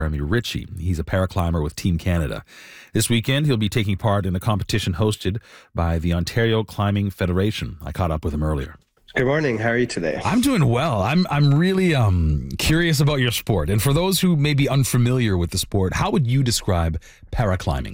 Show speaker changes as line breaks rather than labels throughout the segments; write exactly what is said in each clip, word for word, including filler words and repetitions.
Jeremy Ritchie. He's a paraclimber with Team Canada. This weekend, he'll be taking part in a competition hosted by the Ontario Climbing Federation. I caught up with him earlier.
Good morning. How are you today?
I'm doing well. I'm I'm really um curious about your sport. And for those who may be unfamiliar with the sport, how would you describe paraclimbing?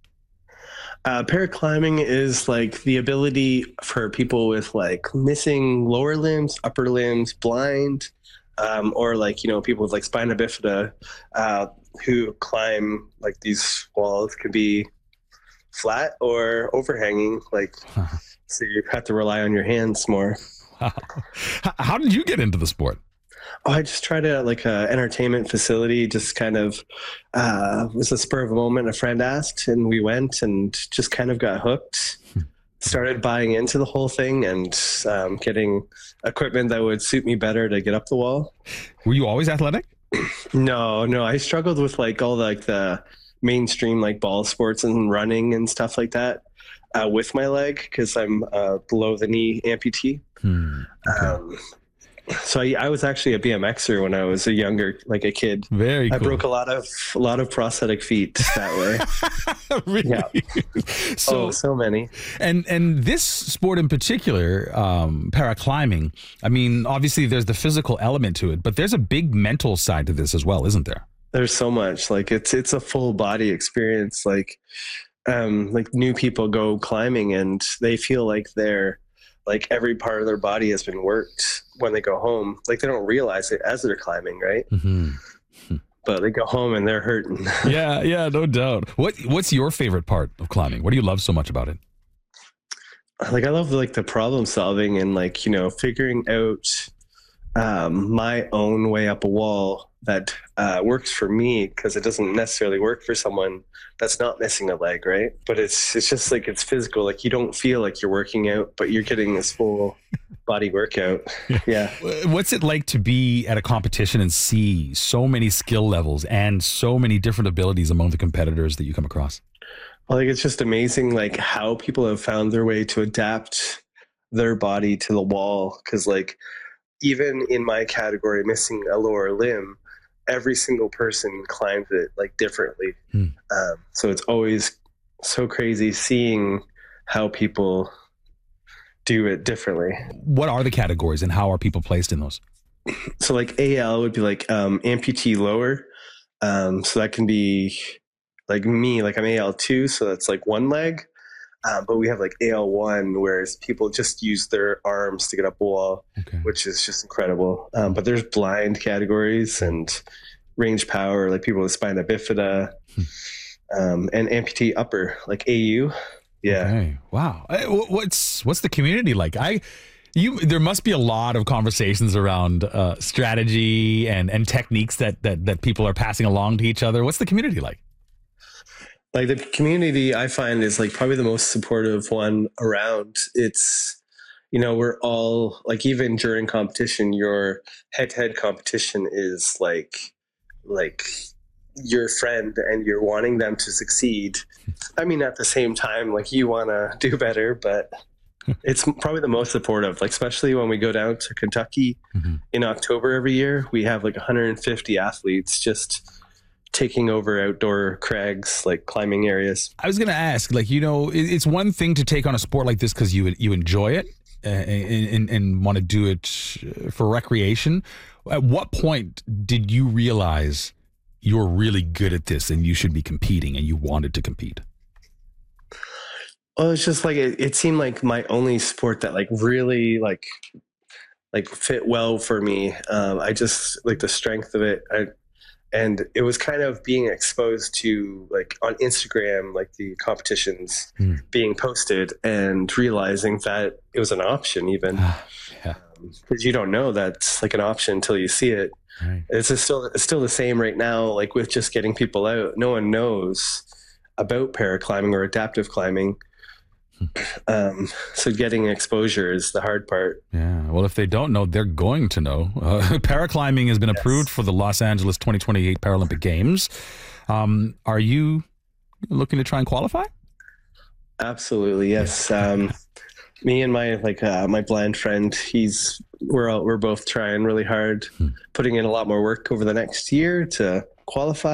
Uh, paraclimbing is like the ability for people with like missing lower limbs, upper limbs, blind, um, or like, you know, people with like spina bifida uh, who climb like these walls. Could be flat or overhanging, like so you have to rely on your hands more.
Wow. How did you get into the sport?
Oh, I just tried a like a entertainment facility, just kind of uh, was a spur of a moment. A friend asked and we went and just kind of got hooked. Started buying into the whole thing and um, getting equipment that would suit me better to get up the wall.
Were you always athletic?
No, no. I struggled with like all the, like the mainstream like ball sports and running and stuff like that uh, with my leg because I'm uh, below the knee amputee. Hmm, okay. um, so I, I was actually a BMXer when I was a younger, like a kid.
Very cool.
I broke a lot of a lot of prosthetic feet that way.
Really?
Yeah. So oh, so many.
And and this sport in particular, um, paraclimbing. I mean, obviously there's the physical element to it, but there's a big mental side to this as well, isn't there?
There's so much. Like it's it's a full body experience. Like um, like new people go climbing and they feel like they're like every part of their body has been worked when they go home. Like they don't realize it as they're climbing, right? Mm-hmm. But they go home and they're hurting.
yeah, yeah, no doubt. What What's your favorite part of climbing? What do you love so much about it?
Like I love like the problem solving and like, you know, figuring out um, my own way up a wall that uh, works for me because it doesn't necessarily work for someone that's not missing a leg, right? But it's it's just like it's physical. Like you don't feel like you're working out, but you're getting this full body workout. Yeah.
What's it like to be at a competition and see so many skill levels and so many different abilities among the competitors that you come across?
Well, like it's just amazing, like how people have found their way to adapt their body to the wall. Because like even in my category, missing a lower limb, every single person climbs it like differently. Hmm. Um, so it's always so crazy seeing how people do it differently.
What are the categories and how are people placed in those?
So like A L would be like um, amputee lower. Um, so that can be like me, like I'm A L two. So that's like one leg. Um, but we have like A L one, whereas people just use their arms to get up a wall, okay. which is just incredible. Um, but there's blind categories and range power, like people with spina bifida, hmm. um, and amputee upper, like A U. Yeah.
Okay. Wow. What's what's the community like? I, you, there must be a lot of conversations around uh, strategy and and techniques that that that people are passing along to each other. What's the community like?
Like the community I find is like probably the most supportive one around. It's, you know, we're all like, even during competition, your head to head competition is like, like your friend and you're wanting them to succeed. I mean, at the same time, like you want to do better, but it's probably the most supportive, like, especially when we go down to Kentucky mm-hmm. in October every year, we have like one hundred fifty athletes just taking over outdoor crags, like climbing areas.
I was going to ask, like, you know, it's one thing to take on a sport like this because you you enjoy it uh, and, and, and want to do it for recreation. At what point did you realize you're really good at this and you should be competing and you wanted to compete?
Well, it's just like, it, it seemed like my only sport that like really like, like fit well for me. Um, I just like the strength of it. I, And it was kind of being exposed to like on Instagram, like the competitions mm. being posted and realizing that it was an option even. yeah. um, because you don't know that's like an option until you see it. Right. It's just still, it's still the same right now. Like with just getting people out, no one knows about paraclimbing or adaptive climbing. Um, so getting exposure is the hard part.
Yeah. Well, if they don't know, they're going to know. Uh, paraclimbing has been yes. approved for the Los Angeles twenty twenty-eight Paralympic Games. Um, are you looking to try and qualify?
Absolutely. Yes. Um, me and my, like, uh, my blind friend, he's, we're all, we're both trying really hard, hmm. putting in a lot more work over the next year to qualify.